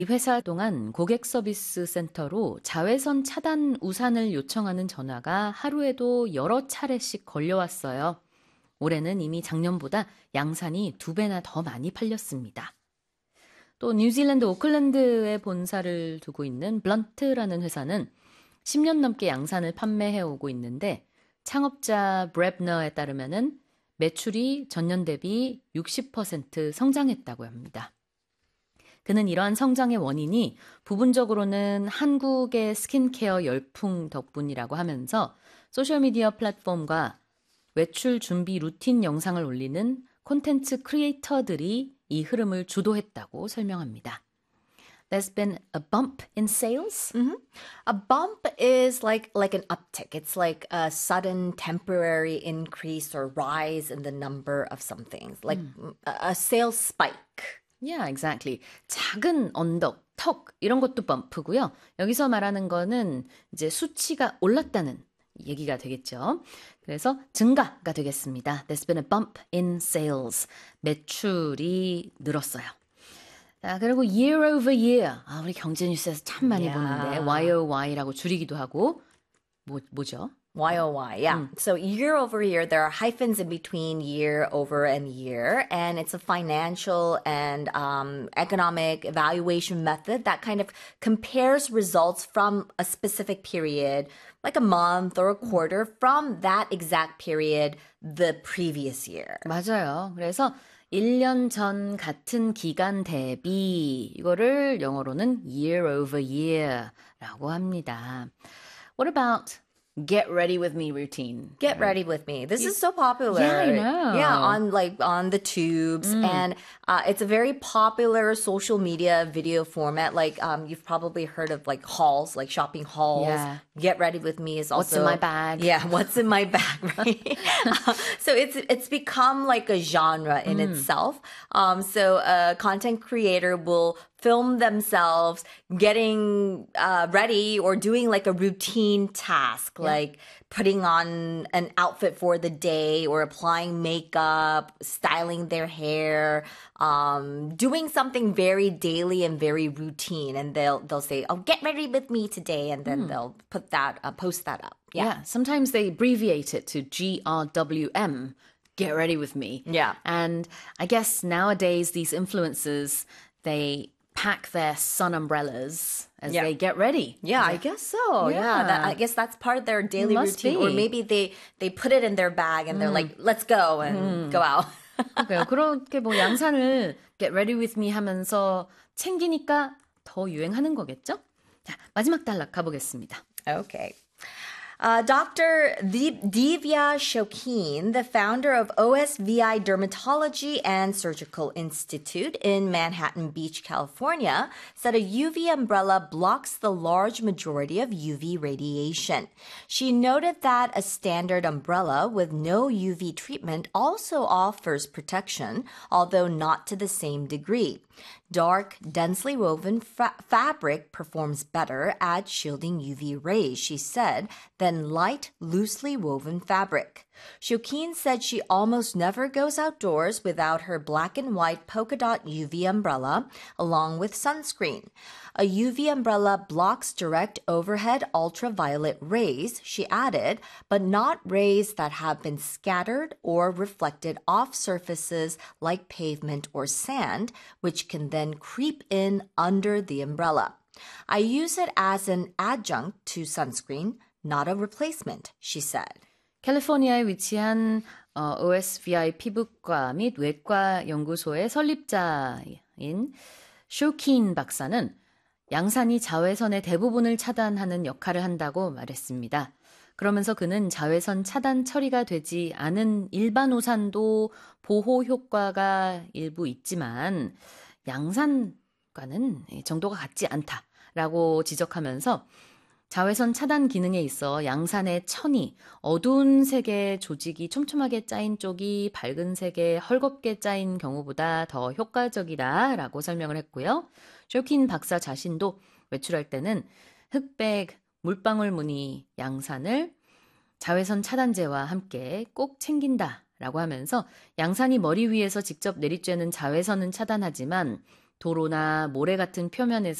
이 회사 동안 고객 서비스 센터로 자외선 차단 우산을 요청하는 전화가 하루에도 여러 차례씩 걸려왔어요. 올해는 이미 작년보다 양산이 2배나 더 많이 팔렸습니다. 또 뉴질랜드 오클랜드에 본사를 두고 있는 블런트라는 회사는 10년 넘게 양산을 판매해오고 있는데 창업자 브랩너에 따르면은 매출이 전년 대비 60% 성장했다고 합니다. 그는 이러한 성장의 원인이 부분적으로는 한국의 스킨케어 열풍 덕분이라고 하면서 소셜미디어 플랫폼과 외출 준비 루틴 영상을 올리는 콘텐츠 크리에이터들이 이 흐름을 주도했다고 설명합니다. There's been a bump in sales? A bump is like an uptick. It's like a sudden temporary increase or rise in the number of some things, like a sales spike. Yeah, exactly. 작은 언덕, 턱 이런 것도 범프고요. 여기서 말하는 거는 이제 수치가 올랐다는 얘기가 되겠죠. 그래서 증가가 되겠습니다. There's been a bump in sales. 매출이 늘었어요. 자, 그리고 year over year. 우리 경제 뉴스에서 참 많이 보는데 YOY라고 줄이기도 하고 뭐죠? YOY, yeah. So year over year, there are hyphens in between year over and year, and it's a financial and economic evaluation method that kind of compares results from a specific period, like a month or a quarter, from that exact period the previous year. 맞아요. 그래서 1년 전 같은 기간 대비 이거를 영어로는 year over year라고 합니다. What about get ready with me routine? Get ready with me. This is so popular. Yeah, I know. Yeah, on the tubes, and it's a very popular social media video format. Like you've probably heard of like hauls, like shopping hauls. Yeah. Get ready with me is also What's in my bag? Yeah, what's in my bag, right? So it's become like a genre in itself. So a content creator will film themselves getting ready or doing like a routine task, like putting on an outfit for the day or applying makeup, styling their hair, doing something very daily and very routine. And they'll say, "Oh, get ready with me today," and then they'll put that post that up. Yeah, sometimes they abbreviate it to GRWM, get ready with me. Yeah. And I guess nowadays these influencers, they pack their sun umbrellas as they get ready. Yeah, I guess so. Yeah, I guess that's part of their daily Must routine. be. Or maybe they put it in their bag and they're like, let's go and go out. 그러니까요. 그렇게 뭐 양산을 get ready with me 하면서 챙기니까 더 유행하는 거겠죠? 자, 마지막 단락 가보겠습니다. Okay. Dr. Divya Shokeen, the founder of OSVI Dermatology and Surgical Institute in Manhattan Beach, California, said a UV umbrella blocks the large majority of UV radiation. She noted that a standard umbrella with no UV treatment also offers protection, although not to the same degree. Dark, densely woven fabric performs better at shielding UV rays, she said, than light, loosely woven fabric. Shokeen said she almost never goes outdoors without her black and white polka dot UV umbrella, along with sunscreen. A UV umbrella blocks direct overhead ultraviolet rays, she added, but not rays that have been scattered or reflected off surfaces like pavement or sand, which can then creep in under the umbrella. I use it as an adjunct to sunscreen, not a replacement, she said. 캘리포니아에 위치한 OSVI 피부과 및 외과 연구소의 설립자인 쇼킨 박사는 양산이 자외선의 대부분을 차단하는 역할을 한다고 말했습니다. 그러면서 그는 자외선 차단 처리가 되지 않은 일반 우산도 보호 효과가 일부 있지만 양산과는 정도가 같지 않다라고 지적하면서 자외선 차단 기능에 있어 양산의 천이 어두운 색의 조직이 촘촘하게 짜인 쪽이 밝은 색의 헐겁게 짜인 경우보다 더 효과적이다라고 설명을 했고요. 쇼킨 박사 자신도 외출할 때는 흑백, 물방울 무늬 양산을 자외선 차단제와 함께 꼭 챙긴다라고 하면서 양산이 머리 위에서 직접 내리쬐는 자외선은 차단하지만 도로나 모래 같은 표면에서